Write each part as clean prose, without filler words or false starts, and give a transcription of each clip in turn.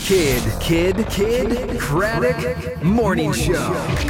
Kid Craddock Morning Show.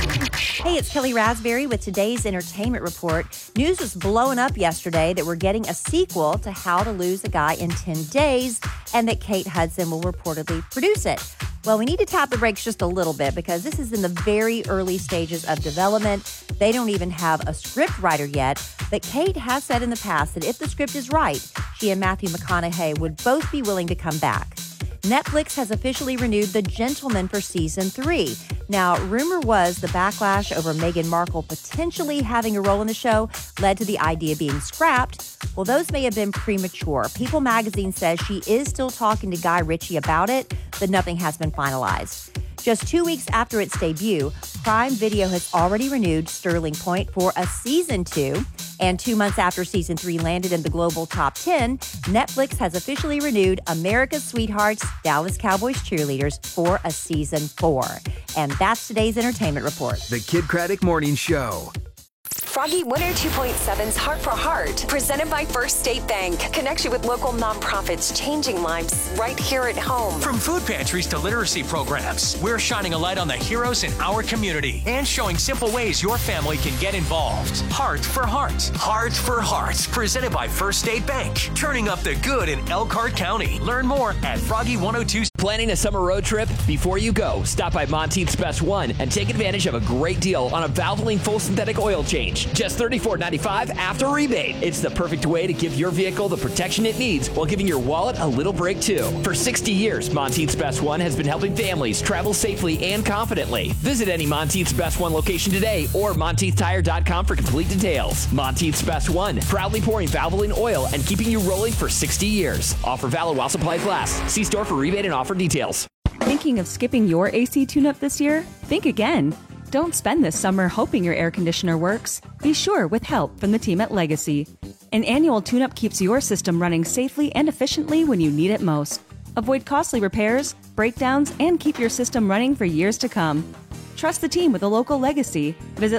Hey, it's Kelly Raspberry with today's entertainment report. News was blowing up yesterday that we're getting a sequel to How to Lose a Guy in 10 Days and that Kate Hudson will reportedly produce it. Well, we need to tap the brakes just a little bit because this is in the very early stages of development. They don't even have a script writer yet, but Kate has said in the past that if the script is right, she and Matthew McConaughey would both be willing to come back. Netflix has officially renewed The Gentleman for Season 3. Now, rumor was the backlash over Meghan Markle potentially having a role in the show led to the idea being scrapped. Well, those may have been premature. People magazine says she is still talking to Guy Ritchie about it, but nothing has been finalized. Just 2 weeks after its debut, Prime Video has already renewed Sterling Point for a Season 2. And 2 months after Season 3 landed in the global top 10, Netflix has officially renewed America's Sweethearts, Dallas Cowboys Cheerleaders for a Season 4. And that's today's entertainment report. The Kid Craddock Morning Show. Froggy 102.7's Heart for Heart, presented by First State Bank. Connection with local nonprofits, changing lives right here at home. From food pantries to literacy programs, we're shining a light on the heroes in our community and showing simple ways your family can get involved. Heart for Heart. Heart for Heart, presented by First State Bank. Turning up the good in Elkhart County. Learn more at Froggy 102. Planning a summer road trip? Before you go, stop by Monteith's Best One and take advantage of a great deal on a Valvoline full synthetic oil change. Just $34.95 after rebate. It's the perfect way to give your vehicle the protection it needs while giving your wallet a little break too. For 60 years, Monteith's Best One has been helping families travel safely and confidently. Visit any Monteith's Best One location today or MonteithTire.com for complete details. Monteith's Best One, proudly pouring Valvoline oil and keeping you rolling for 60 years. Offer valid while supplies last. See store for rebate and offer details. Thinking of skipping your AC tune-up this year? Think again. Don't spend this summer hoping your air conditioner works. Be sure with help from the team at Legacy. An annual tune-up keeps your system running safely and efficiently when you need it most. Avoid costly repairs, breakdowns, and keep your system running for years to come. Trust the team with a local Legacy. Visit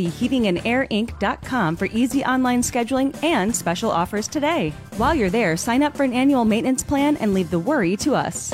LegacyHeatingandAirInc.com for easy online scheduling and special offers today. While you're there, sign up for an annual maintenance plan and leave the worry to us.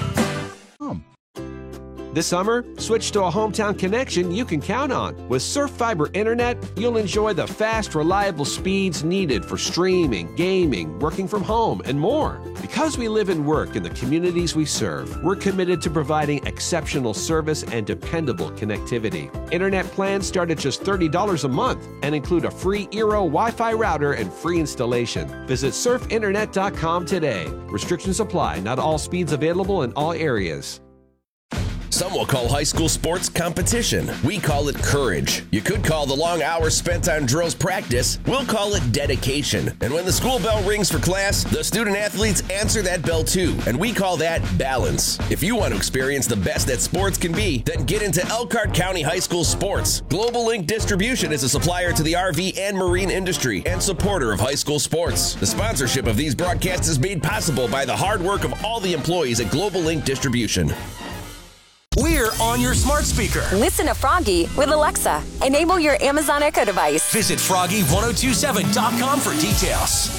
This summer, switch to a hometown connection you can count on. With Surf Fiber Internet, you'll enjoy the fast, reliable speeds needed for streaming, gaming, working from home, and more. Because we live and work in the communities we serve, we're committed to providing exceptional service and dependable connectivity. Internet plans start at just $30 a month and include a free Eero Wi-Fi router and free installation. Visit surfinternet.com today. Restrictions apply. Not all speeds available in all areas. Some will call high school sports competition. We call it courage. You could call the long hours spent on drills practice. We'll call it dedication. And when the school bell rings for class, the student athletes answer that bell too. And we call that balance. If you want to experience the best that sports can be, then get into Elkhart County High School sports. Global Link Distribution is a supplier to the RV and marine industry and supporter of high school sports. The sponsorship of these broadcasts is made possible by the hard work of all the employees at Global Link Distribution. We're on your smart speaker. Listen to Froggy with Alexa. Enable your Amazon Echo device. Visit Froggy1027.com for details.